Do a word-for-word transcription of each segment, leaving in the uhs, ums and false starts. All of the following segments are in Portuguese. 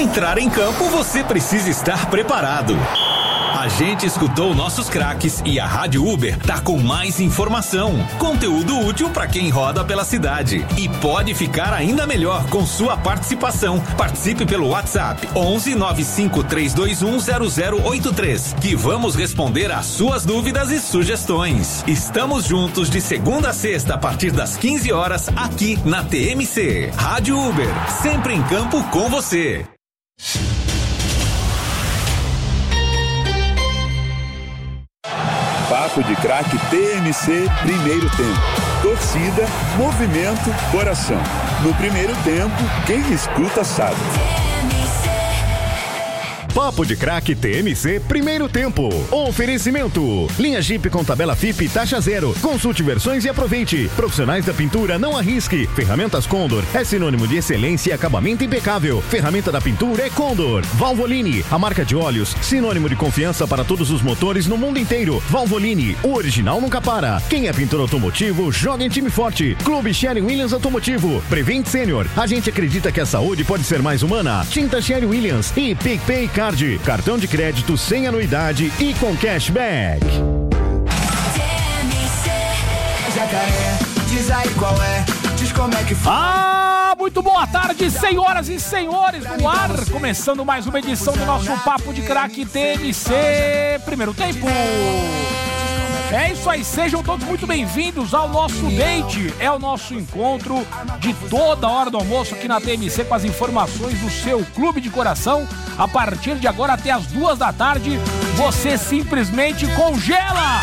entrar em campo, você precisa estar preparado. A gente escutou nossos craques e a Rádio Uber tá com mais informação, conteúdo útil para quem roda pela cidade e pode ficar ainda melhor com sua participação. Participe pelo WhatsApp onze nove cinco três dois um zero zero oito três que vamos responder às suas dúvidas e sugestões. Estamos juntos de segunda a sexta a partir das quinze horas aqui na T M C. Rádio Uber, sempre em campo com você. Papo de Craque T M C, primeiro tempo. Torcida, movimento, coração. No primeiro tempo, quem escuta sabe. Papo de Craque T M C, primeiro tempo. Oferecimento. Linha Jeep com tabela F I P e taxa zero. Consulte versões e aproveite. Profissionais da pintura, não arrisque. Ferramentas Condor é sinônimo de excelência e acabamento impecável. Ferramenta da pintura é Condor. Valvoline, a marca de óleos, sinônimo de confiança para todos os motores no mundo inteiro. Valvoline, o original nunca para. Quem é pintor automotivo, joga em time forte. Clube Sherwin Williams Automotivo. Prevent Senior, a gente acredita que a saúde pode ser mais humana. Tinta Sherwin Williams e PicPay Card. Cartão de crédito sem anuidade e com cashback. Jacaré, diz aí qual é, diz como é que foi. Ah, muito boa tarde, senhoras e senhores do ar. Começando mais uma edição do nosso Papo de Craque T M C, primeiro tempo. É isso aí, sejam todos muito bem-vindos ao nosso date, é o nosso encontro de toda hora do almoço aqui na T M C com as informações do seu clube de coração. A partir de agora até as duas da tarde, você simplesmente congela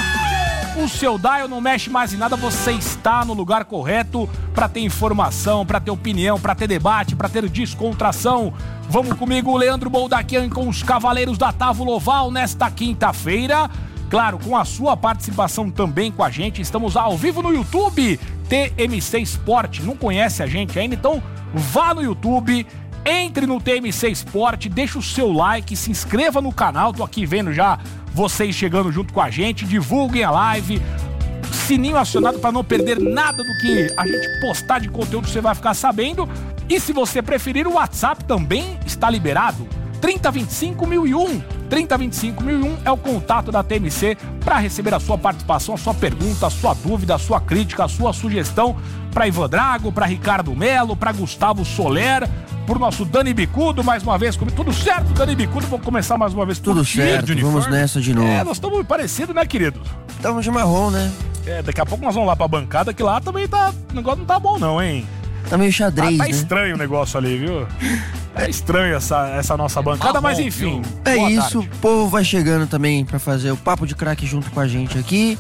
o seu dial, não mexe mais em nada, você está no lugar correto para ter informação, para ter opinião, para ter debate, para ter descontração. Vamos comigo, Leandro Boldaquian, com os Cavaleiros da Távola Oval nesta quinta-feira. Claro, com a sua participação também com a gente. Estamos ao vivo no YouTube, T M C Sport. Não conhece a gente ainda? Então vá no YouTube, entre no T M C Sport, deixa o seu like, se inscreva no canal. Tô aqui vendo já vocês chegando junto com a gente. Divulguem a live, sininho acionado para não perder nada do que a gente postar de conteúdo, você vai ficar sabendo. E se você preferir, o WhatsApp também está liberado. trinta vinte e cinco mil e um. trinta vinte e cinco mil e um é o contato da T M C para receber a sua participação, a sua pergunta, a sua dúvida, a sua crítica, a sua sugestão para Ivan Drago, para Ricardo Melo, para Gustavo Soler, por nosso Dani Bicudo, mais uma vez comigo. Tudo certo, Dani Bicudo? Vamos começar mais uma vez por Tudo certo, vamos nessa de novo. É, nós estamos parecidos, né, querido? Estamos de marrom, né? É, daqui a pouco nós vamos lá pra bancada, que lá também tá... O negócio não tá bom não, hein? Tá meio xadrez, ah, tá né? estranho o negócio ali, viu? É estranho essa, essa nossa bancada, ah, mas bom, enfim. É isso, tarde. O povo vai chegando também pra fazer o Papo de Craque junto com a gente aqui.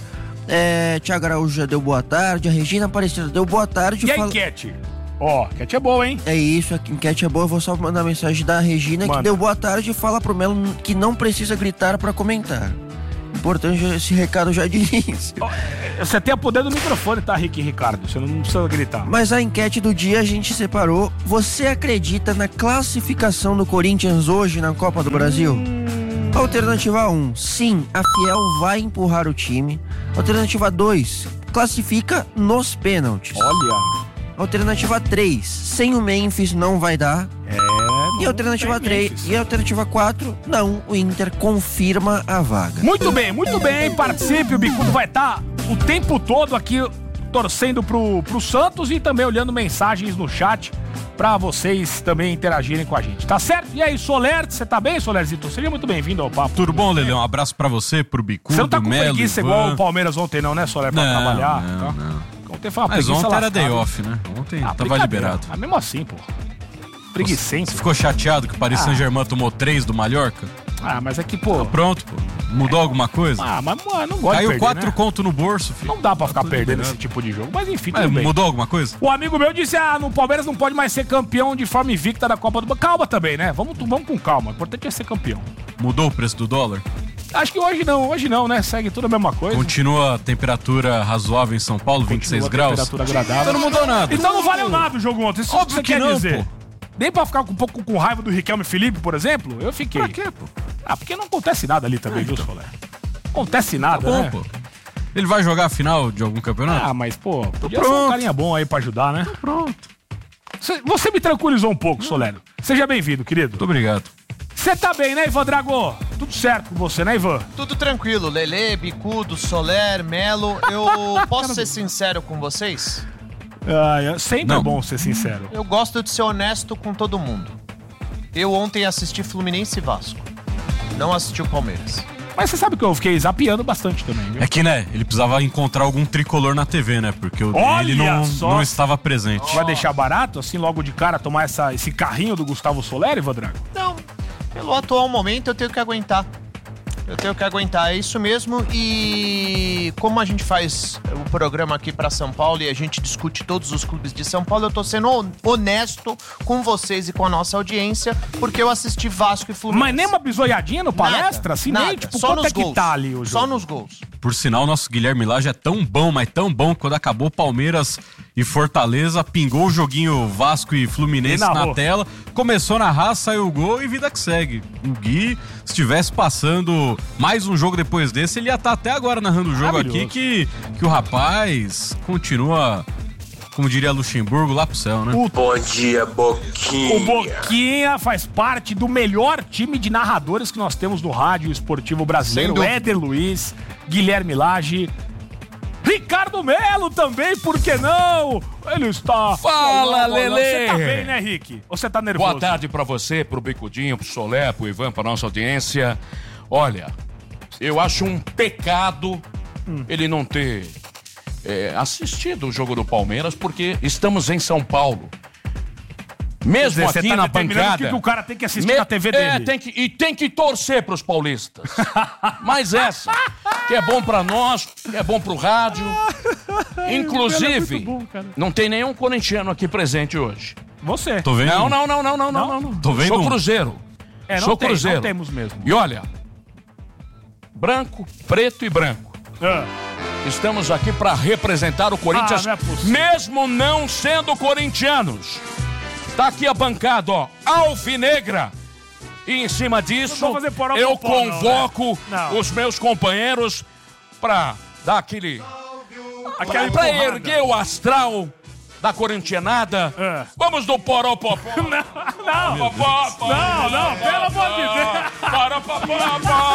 É, Thiago Araújo já deu boa tarde, a Regina Aparecida deu boa tarde. E a fala... enquete? Ó, oh, a enquete é boa, hein? É isso, a enquete é boa, eu vou só mandar a mensagem da Regina. Manda. Que deu boa tarde e fala pro Melo que não precisa gritar pra comentar. Importante esse recado já de início. Você tem a poder do microfone, tá, Rick e Ricardo? Você não precisa gritar. Mas a enquete do dia a gente separou. Você acredita na classificação do Corinthians hoje na Copa do hum... Brasil? Alternativa um, sim, a Fiel vai empurrar o time. Alternativa dois, classifica nos pênaltis. Olha. Alternativa três, sem o Memphis não vai dar. É. E alternativa três, e alternativa quatro, não, o Inter confirma a vaga. Muito bem, muito bem, participe, o Bicudo vai estar o tempo todo aqui torcendo pro, pro Santos e também olhando mensagens no chat pra vocês também interagirem com a gente, tá certo? E aí, Soler, você tá bem, Solerzito? Seja muito bem-vindo ao Papo. Tudo bom, Lelê? Um abraço pra você, pro Bicudo, Você não tá com Melo, preguiça Ivan. igual o Palmeiras ontem não, né, Soler, pra não, trabalhar? Não, tá? não. Ontem foi uma Mas preguiça ontem era lascada. day off, né? Ontem ah, tava liberado. Ah, mesmo assim, pô. Preguiçento. Você ficou chateado que o Paris ah. Saint-Germain tomou três do Mallorca? Ah, mas é que, pô... Então, pronto, pô. Mudou é. alguma coisa? Ah, mas mano, não gosto Caiu de perder, quatro né? conto no bolso, filho. Não dá pra ficar tá perdendo liberado. esse tipo de jogo. Mas enfim, mas, tudo bem. Mudou alguma coisa? O amigo meu disse, ah, no Palmeiras não pode mais ser campeão de forma invicta da Copa do Brasil. Calma também, né? Vamos, vamos com calma. O importante é ser campeão. Mudou o preço do dólar? Acho que hoje não, hoje não, né? Segue tudo a mesma coisa. Continua a temperatura razoável em São Paulo, vinte e seis graus? Temperatura agradável. Então não mudou nada. Então não valeu nada o jogo ontem. Isso Óbvio que você que quer não, dizer. pô. Nem pra ficar um pouco com raiva do Riquelme Felipe, por exemplo, eu fiquei. Pra quê, pô? Ah, porque não acontece nada ali também, viu, Soler? Acontece nada, tá bom, né? Pô. Ele vai jogar a final de algum campeonato? Ah, mas, pô, podia ser um carinha bom aí pra ajudar, né? Tá pronto. Você, você me tranquilizou um pouco, Soler. Seja bem-vindo, querido. Muito obrigado. Você tá bem, né, Ivan Drago? Tudo certo com você, né, Ivan? Tudo tranquilo. Lelê, Bicudo, Soler, Melo. Eu posso ser sincero com vocês? Ah, é sempre Não. é bom ser sincero. Eu gosto de ser honesto com todo mundo. Eu ontem assisti Fluminense e Vasco. Não assisti o Palmeiras. Mas você sabe que eu fiquei zapeando bastante também, viu? É que, né, ele precisava encontrar algum tricolor na T V, né? Porque o Olha ele não, só. não estava presente. Vai deixar barato, assim, logo de cara, tomar essa, esse carrinho do Gustavo Soler, Ivan Drago? Não, pelo atual momento eu tenho que aguentar. Eu tenho que aguentar, é isso mesmo. E como a gente faz o programa aqui pra São Paulo e a gente discute todos os clubes de São Paulo, eu tô sendo honesto com vocês e com a nossa audiência, porque eu assisti Vasco e Fluminense. Mas nem uma bisoiadinha no palestra? Nada, assim, nada. nem, tipo, Só quanto nos é que gols. tá ali o jogo? Só nos gols. Por sinal, o nosso Guilherme Lage é tão bom, mas tão bom, que quando acabou Palmeiras e Fortaleza, pingou o joguinho Vasco e Fluminense E na narrou. tela, começou a narrar, saiu o gol e vida que segue. O Gui, se estivesse passando mais um jogo depois desse, ele ia estar até agora narrando o jogo aqui, que, que o rapaz continua, como diria Luxemburgo, lá pro céu, né? O, Bom dia, Boquinha. o Boquinha faz parte do melhor time de narradores que nós temos no rádio esportivo brasileiro. Sem dúvida. Éder Luiz, Guilherme Lage, Ricardo Melo também, por que não? Ele está... Fala, Lelê! Você tá bem, né, Rick? Ou você tá nervoso? Boa tarde pra você, pro Bicudinho, pro Solé, pro Ivan, pra nossa audiência. Olha, eu acho um pecado Hum. ele não ter é, assistido o jogo do Palmeiras, porque estamos em São Paulo. Mesmo Você aqui tá na determinando bancada... o que o cara tem que assistir Me- na T V É, dele. tem que, e tem que torcer pros paulistas. Mas essa, que é bom pra nós, que é bom pro rádio. Inclusive, é muito bom, cara. não tem nenhum corintiano aqui presente hoje. Você. Tô vendo? Não, não, não, não, não, não, Não? não. Tô vendo Sou um. Cruzeiro. É, não Sou tem, Cruzeiro. não temos mesmo. E olha, branco, preto e branco. Ah. Estamos aqui pra representar o Corinthians, Ah, não é possível. mesmo não sendo corintianos. Tá aqui a bancada, ó, alvinegra. E em cima disso, Não vou fazer poró eu popó, não, convoco né? Não. os meus companheiros pra dar aquele... Aquela pra empurrada. erguer o astral da corintianada. É. Vamos do poró popó. Não, não. Popó, popó. Não, não, pelo amor de Deus. Para, popó, popó,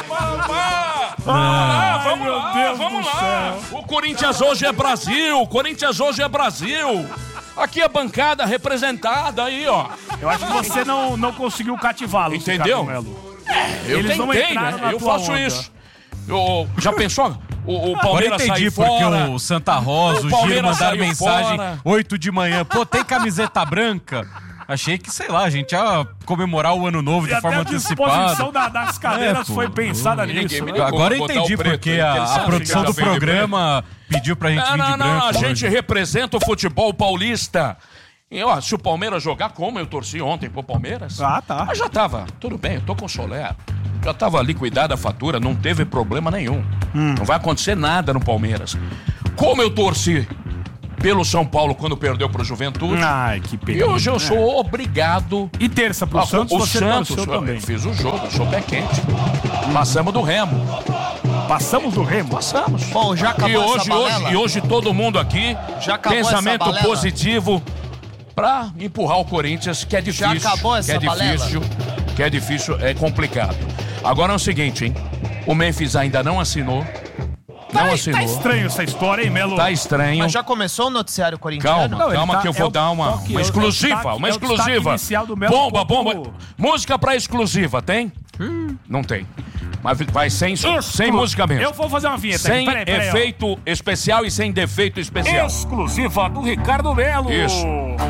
popó. Ai, Ah, vamos meu lá, Deus vamos do lá. céu. O Corinthians hoje é Brasil. O Corinthians hoje é Brasil. Aqui a bancada representada aí, ó. Eu acho que você não, não conseguiu cativá-los, Entendeu? Ricardo Melo. Eu Eles não tentei, entraram né? na Eu tua faço onda. isso. Eu, já pensou? O, o Agora Palmeiras entendi sair porque fora. o Santa Rosa, O o Giro Palmeiras mandaram saiu mensagem fora. oito de manhã. Pô, tem camiseta branca? Achei que, sei lá, a gente ia comemorar o ano novo E de até forma a disposição antecipada. da- das cadeiras É, pô. foi pensada Ninguém nisso. me né? ligou. Agora Botar entendi o preto, porque porque a, eles a sabem produção que do já vem de programa pediu pra gente Não, vir de não, branco. não, a hoje. gente representa o futebol paulista. E, ó, se o Palmeiras jogar como eu torci ontem pro Palmeiras... Ah, tá. Mas já tava, tudo bem, eu tô com o Soler. Já tava liquidada a fatura, não teve problema nenhum. Hum. Não vai acontecer nada no Palmeiras. Como eu torci pelo São Paulo quando perdeu pro Juventude... Ai, que pena. E hoje eu É. sou obrigado... E terça pro Ah, Santos, o você Santos, torceu eu também. fiz o jogo, eu sou pé quente. Passamos do Remo. Passamos do Remo. Passamos. Bom, já acabou E essa hoje, balela? hoje, e hoje todo mundo aqui, Já acabou pensamento essa balela? positivo pra empurrar o Corinthians, que é difícil. acabou essa que é balela? difícil, que é difícil, é complicado. Agora é o seguinte, hein? O Memphis ainda não assinou. Não Tá, assinou. tá estranho essa história, hein, Melo? Tá estranho. Mas já começou o noticiário corintiano? Calma, Não, ele calma tá- que eu é vou o dar uma, toque, é uma o exclusiva, destaque- uma é o destaque exclusiva. inicial do Melo Bomba, Copo. bomba. Música pra exclusiva, tem? Não tem. Mas vai sem, sem música mesmo. Eu vou fazer uma vinheta Sem aqui. Peraí, peraí, ó. efeito especial e sem defeito especial. Exclusiva do Ricardo Melo. Isso.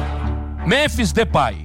Memphis Depay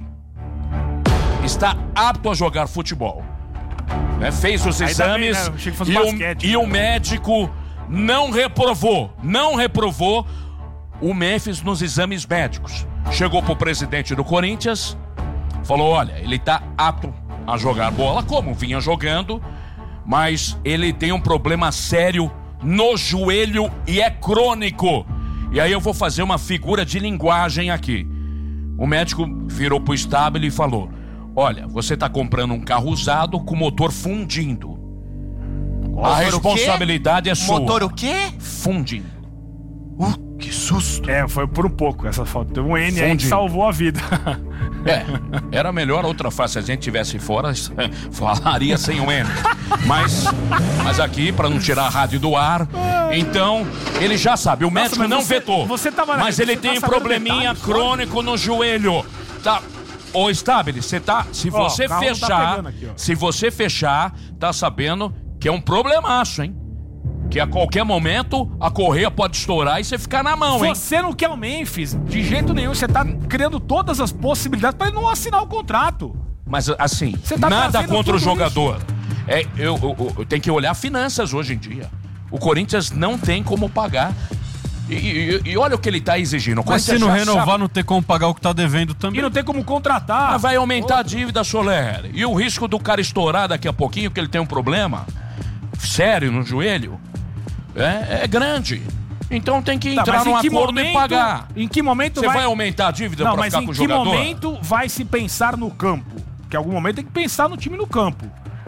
está apto a jogar futebol. Né? Fez os Ainda bem, exames né? Achei que fosse e, basquete. o, e o médico não reprovou. Não reprovou o Memphis nos exames médicos. Chegou pro presidente do Corinthians, falou, olha, ele tá apto a jogar bola, como vinha jogando, mas ele tem um problema sério no joelho e é crônico. E aí eu vou fazer uma figura de linguagem aqui. O médico virou pro estábulo e falou, olha, você tá comprando um carro usado com motor fundindo. A Motor o responsabilidade quê? é sua. Motor o quê? Fundindo. O Que susto. É, foi por um pouco essa falta. Teve um N aí que Fundido. salvou a vida. É, era melhor outra face. Se a gente tivesse fora, falaria sem o N. Mas, mas aqui, pra não tirar a rádio do ar, então, ele já sabe. O médico mas não você- vetou. você tava na- mas ele você tem tá sabendo probleminha detalhes, crônico no joelho. Tá. Ô, Stabile, você tá. Se Ó, você o carro tá fechar. pegando aqui, ó. se você fechar, tá sabendo que é um problemaço, hein? Que a qualquer momento a correia pode estourar e você ficar na mão, hein? Você não quer o Memphis de jeito nenhum. Você tá criando todas as possibilidades pra ele não assinar o contrato. Mas assim, Você tá nada fazendo contra o tudo jogador. É, eu, eu, eu tenho que olhar finanças hoje em dia. O Corinthians não tem como pagar. E, e- e olha o que ele tá exigindo. O Mas se Corinthians não já renovar, sabe- não ter como pagar o que tá devendo também. E não tem como contratar. Ah, vai aumentar a dívida, Soler. E o risco do cara estourar daqui a pouquinho, que ele tem um problema sério no joelho, é, é grande. Então tem que Tá, entrar mas num em que acordo momento- e pagar. Em que momento Você vai... vai aumentar a dívida Não, pra mas ficar em com o que jogador? momento vai se pensar no campo? Porque em algum momento tem que pensar no time no campo.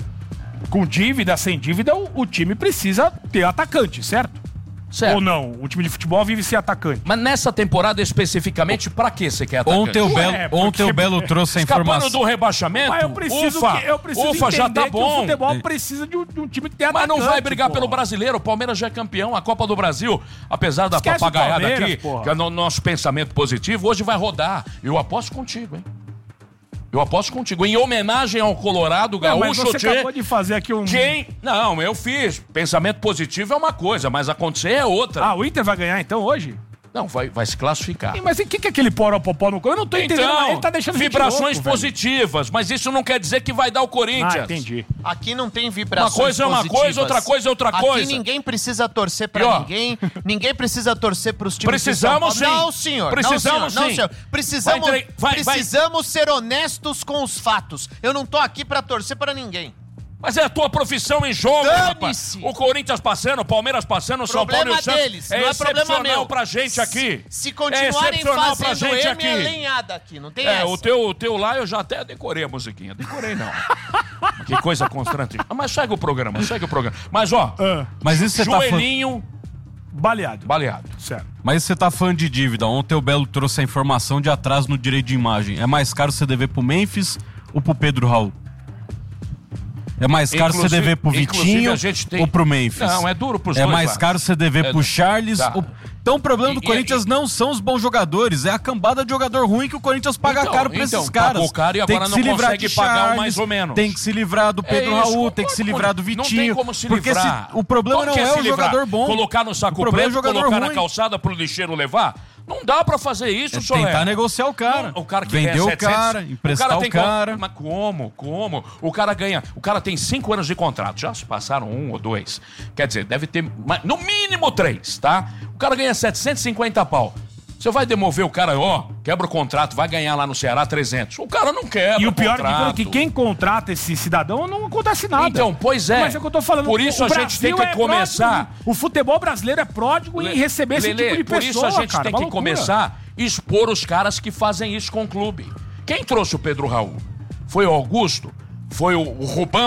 Com dívida, sem dívida, o, o time precisa ter atacante, certo? Certo. Ou não? O time de futebol vive sem atacante. Mas nessa temporada especificamente, pra que você quer atacante? Ontem o Belo, Ué, ontem porque- o Belo trouxe a Escapando informação. do rebaixamento? Mas eu preciso, ufa, que, eu preciso ufa, já entender tá que bom. o futebol precisa de um, de um time que tenha Mas atacante. não vai brigar pô. pelo brasileiro. O Palmeiras já é campeão. A Copa do Brasil, apesar da Esquece o papagaiada Palmeiras, aqui, porra. que é no nosso pensamento positivo, hoje vai rodar. Eu aposto contigo, hein? Eu aposto contigo. Em homenagem ao Colorado, Não, mas Gaúcho, você Tchê, acabou de fazer aqui um... quem... Não, eu fiz. Pensamento positivo é uma coisa, mas acontecer é outra. Ah, o Inter vai ganhar então hoje? Não, vai, vai se classificar. Ih, Mas o que, que é aquele poró-popó no corpo? Eu não tô entendendo. Então, mas ele tá deixando a gente vibrações louco, velho. positivas, mas isso não quer dizer que vai dar o Corinthians. Ah, entendi. Aqui não tem vibrações Uma coisa é uma positivas. coisa, outra coisa é outra Aqui coisa. ninguém precisa torcer E, pra ó, ninguém. Ninguém precisa torcer pros times Precisamos de São Paulo. sim. Não, senhor. Precisamos não, senhor. Não, sim. senhor. Precisamos, Vai, vai, vai. precisamos ser honestos com os fatos. Eu não tô aqui pra torcer pra ninguém. Mas é a tua profissão em jogo, rapaz. Dane-se. O Corinthians passando, o Palmeiras passando, o São Paulo e Problema o Santos. deles, é não é problema excepcional meu. pra gente aqui. Se é continuarem excepcional pra fazendo gente M, aqui. é lenhada aqui. Não tem É, essa. o teu, o teu lá eu já até decorei a musiquinha. Decorei não. Que coisa constrangedora. Ah, mas segue o programa, segue o programa. Mas ó, Ah, Mas isso você tá falando. joelhinho baleado. baleado. Certo. Mas você tá falando de dívida. Ontem o Belo trouxe a informação de atraso no direito de imagem. É mais caro você dever pro Memphis ou pro Pedro Raul? É mais caro você Inclusive- dever pro inclusive Vitinho a gente tem- ou pro Memphis? Não, é duro pros É dois mais lados. caro você dever É pro du- Charles. Tá. ou- Então o problema do E- e- Corinthians não são os bons jogadores, é a cambada de jogador ruim que o Corinthians paga Então, caro pra então, esses caras. pagou caro e Tem agora que não se livrar consegue de pagar o Charles, mais ou menos. Tem que se livrar do Pedro É isso, Raul, tem que se concordo livrar do com ele. Não Vitinho. tem como se porque livrar. se- o problema Como não que é se o livrar? jogador bom. Colocar no saco O problema preto, é o jogador colocar na ruim. calçada pro lixeiro levar? Não dá pra fazer isso, É Soler. tentar negociar o cara. Não, o cara que Vender ganha o setecentos, cara, emprestar o tem cara. con- Mas como? Como? O cara ganha. O cara tem cinco anos de contrato. Já se passaram um ou dois. Quer dizer, deve ter mais- no mínimo três, tá? O cara ganha setecentos e cinquenta pau. Você vai demover o cara, ó, quebra o contrato, vai ganhar lá no Ceará trezentos. O cara não quebra E o pior contrato. é que quem contrata esse cidadão não acontece nada. Então, pois é. Mas é o que eu tô falando. Por isso o a gente tem Brasil que é começar- pródigo. O futebol brasileiro é pródigo em receber esse Lelê, tipo de por pessoa, isso a gente cara, tem uma que loucura. começar a expor os caras que fazem isso com o clube. Quem trouxe o Pedro Raul? Foi o Augusto? Foi o, o Rubão?